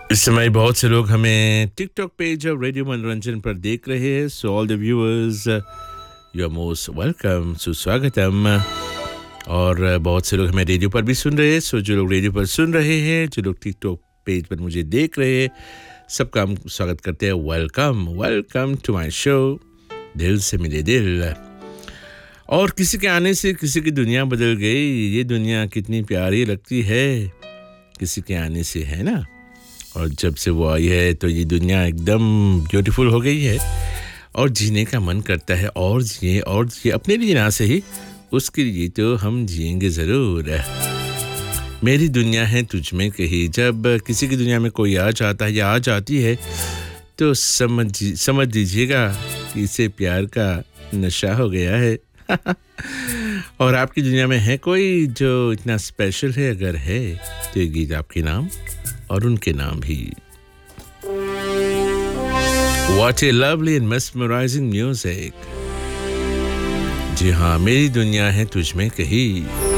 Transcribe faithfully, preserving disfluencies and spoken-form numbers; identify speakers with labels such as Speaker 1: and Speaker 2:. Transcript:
Speaker 1: इस समय बहुत से लोग हमें टिकटॉक पेज और रेडियो मनोरंजन पर देख रहे हैं so all the viewers you are most welcome सुस्वागतम और बहुत से लोग हमें रेडियो पर भी सुन रहे हैं सो जो लोग रेडियो पर सुन रहे हैं जो लोग टिकटॉक पेज पर मुझे देख रहे हैं सबका हम स्वागत करते हैं welcome welcome to my show दिल से मिले दिल और किसी के आने से किसी की दुनिया बदल गई ये दुनिया कितनी प्यारी लगती है किसी के आने से है ना और जब से वो आई है तो ये दुनिया एकदम ब्यूटीफुल हो गई है और जीने का मन करता है और जिए और जिए अपने लिए ना सही उसके लिए तो हम जिएंगे ज़रूर मेरी दुनिया है तुझ में कही जब किसी की दुनिया में कोई आ जाता है या आ जाती है तो समझ समझ दीजिएगा कि इसे प्यार का नशा हो गया है और आपकी दुनिया में है कोई जो इतना स्पेशल है अगर है तो ये गीत आपके नाम और उनके नाम भी What a lovely and mesmerizing music जी हाँ मेरी दुनिया है तुझ में कहीं